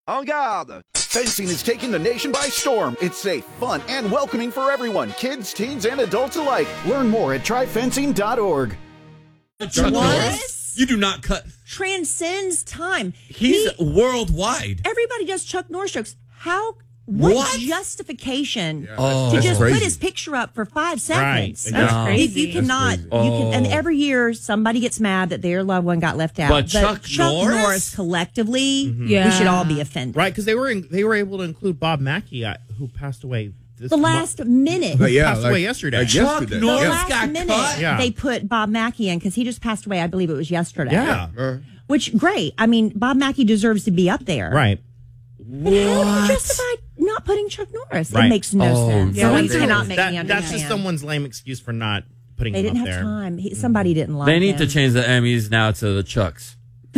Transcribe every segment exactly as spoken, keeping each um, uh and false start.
En garde! Fencing is taking the nation by storm. It's safe, fun, and welcoming for everyone, kids, teens, and adults alike. Learn more at try fencing dot org. Chuck Norris? You do not cut. Transcends time. He's he, worldwide. Everybody does Chuck Norris jokes. How? What, what? justification Yeah, oh, to just crazy. put his picture up for five seconds? Right. That's No. crazy. You, you cannot. That's You can, and Oh. every year somebody gets mad that their loved one got left out. But Chuck Norris? Norris collectively, Yeah. we should all be offended. Right, because they were in, they were able to include Bob Mackey, uh, who passed away this The last minute. Uh, yeah, passed like- away yesterday. like Chuck yesterday. The Norris Yeah. last got minute, cut? Yeah. they put Bob Mackey in because he just passed away. I believe it was yesterday. Yeah. Uh, Which, great. I mean, Bob Mackey deserves to be up there. Right. But how do you justify not putting Chuck Norris? It Right. makes no Oh, sense. yeah, Someone they- cannot make That- me that's understand. just someone's lame excuse for not putting They him didn't up have there. time. He, somebody didn't like They need him. to change the Emmys now to the Chucks.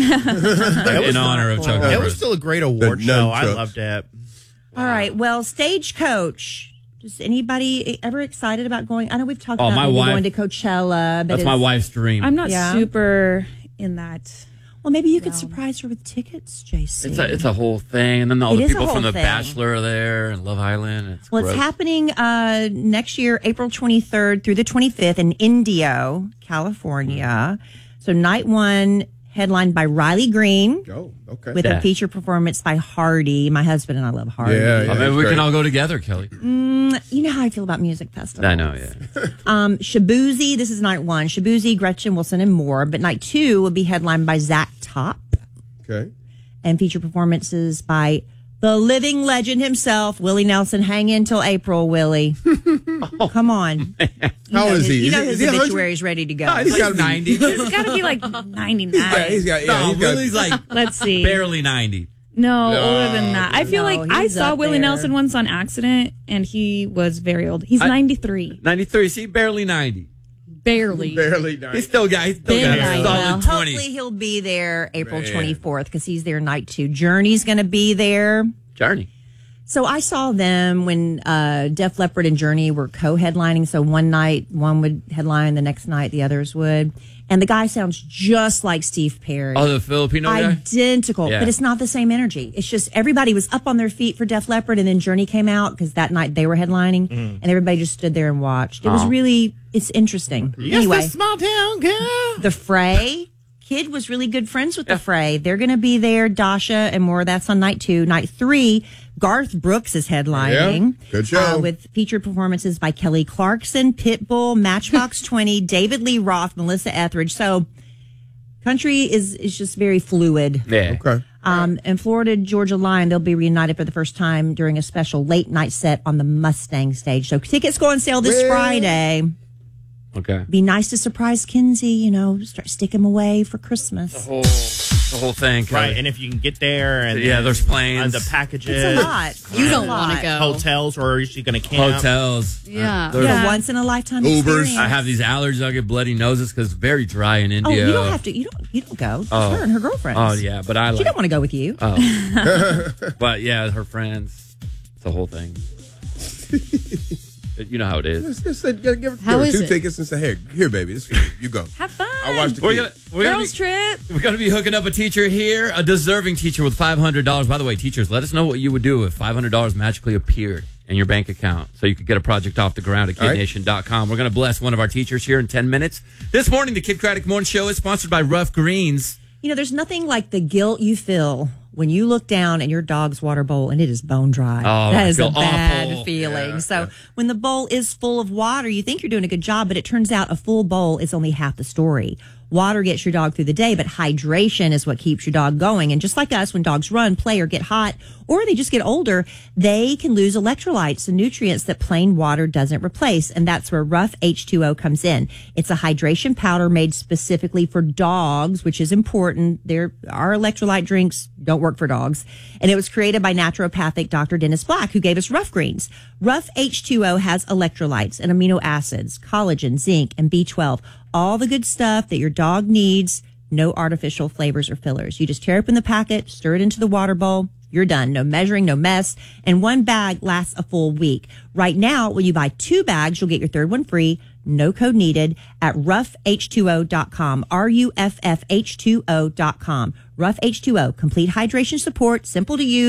It was in honor of Chuck It Norris. was still a great award The show. I nunchucks. loved it. All right. Well, Stagecoach. Is anybody ever excited about going? I know we've talked Oh, about my maybe wife- going to Coachella. But That's it's- my wife's dream. I'm not Yeah. super in that. Well, maybe you could surprise her with tickets, J C. It's a it's a whole thing, and then all It the is a people from whole The thing. Bachelor are there and Love Island. It's Well, gross. it's happening uh, next year, April twenty-third through the twenty-fifth in Indio, California. So night one, headlined by Riley Green, oh, okay. with Yeah. a feature performance by Hardy. My husband and I love Hardy. Yeah, yeah. Oh, maybe it's we great. can all go together, Kelly. Mm, you know how I feel about music festivals. I know, yeah. Um, Shabuzi, this is night one. Shabuzi, Gretchen Wilson, and more. But night two will be headlined by Zach Top Okay. and feature performances by the living legend himself, Willie Nelson. Hang in till April, Willie. Come on. You How know is his, he? You Is know he- his is he one hundred? obituary is ready to go. He's got to be ninety. It's got to be like ninety-nine. Yeah, he's got. Yeah, No, he's got. Willie's like Let's see. barely ninety. No, No. older than that. I feel No, like I he's saw up Willie there. Nelson once on accident, and he was very old. He's I- ninety-three. ninety-three. See, barely ninety. Barely. barely ninety. He's still got. He's still Been got a ninety. solid Well, twenty. hopefully he'll be there April Man. twenty-fourth because he's there night two. Journey's going to be there. Journey. So I saw them when uh, Def Leppard and Journey were co-headlining. So one night one would headline, the next night the others would. And the guy sounds just like Steve Perry. Oh, the Filipino guy. Identical, Yeah. but it's not the same energy. It's just everybody was up on their feet for Def Leppard, and then Journey came out because that night they were headlining, and everybody just stood there and watched. It was Oh. really, it's interesting. Anyway, Yes, the small town girl. the Fray. Kid was really good friends with the Fray. They're going to be there, Dasha and more. That's on night two. Night three, Garth Brooks is headlining. Yeah, good show. Uh, with featured performances by Kelly Clarkson, Pitbull, Matchbox twenty, David Lee Roth, Melissa Etheridge. So country is, is just very fluid. Yeah. Okay. Um, and Florida Georgia Line, they'll be reunited for the first time during a special late night set on the Mustang stage. So tickets go on sale this Well. Friday. Okay. Be nice to surprise Kinsey, you know, start stick him away for Christmas. Whole, the whole thing. Kelly. Right, and if you can get there, and Yeah, there's planes. and the packages, It's a lot. You It's don't a want to lot. go. hotels, or are you going to camp? Hotels. Yeah. There's- It's Yeah. a once in a lifetime Ubers. experience. I have these allergies. I get bloody noses because it's very dry in Oh, India. you don't have to. You don't. You don't go. It's Oh. her and her girlfriends. Oh yeah, but I She like. don't want to go with you. Oh. But yeah, her friends. It's the whole thing. You know how it is. Just, just say, give, give, give How her is two it? tickets and say, "Here, here, baby, this for you. You go." Have fun. I watched the We're kid. gonna, we're gonna Girls be, trip. we're gonna be hooking up a teacher here, a deserving teacher with five hundred dollars. By the way, teachers, let us know what you would do if five hundred dollars magically appeared in your bank account, so you could get a project off the ground at All kid right. nation dot com. We're gonna bless one of our teachers here in ten minutes. This morning, the Kid Craddock Morning Show is sponsored by Rough Greens. You know, there's nothing like the guilt you feel when you look down at your dog's water bowl and it is bone dry. Oh, that I is a feel bad awful. feeling. Yeah, so yeah. when the bowl is full of water, you think you're doing a good job, but it turns out a full bowl is only half the story. Water gets your dog through the day, but hydration is what keeps your dog going. And just like us, when dogs run, play, or get hot, or they just get older, they can lose electrolytes and nutrients that plain water doesn't replace. And that's where Rough H two O comes in. It's a hydration powder made specifically for dogs, which is important. There, our electrolyte drinks don't work for dogs. And it was created by naturopathic Doctor Dennis Black, who gave us Rough Greens. Rough H two O has electrolytes and amino acids, collagen, zinc, and B twelve. All the good stuff that your dog needs. No artificial flavors or fillers. You just tear open the packet, stir it into the water bowl. You're done. No measuring, no mess. And one bag lasts a full week. Right now, when you buy two bags, you'll get your third one free. No code needed at rough h two o dot com. R U F F H two O dot com. Rough H two O. Complete hydration support. Simple to use.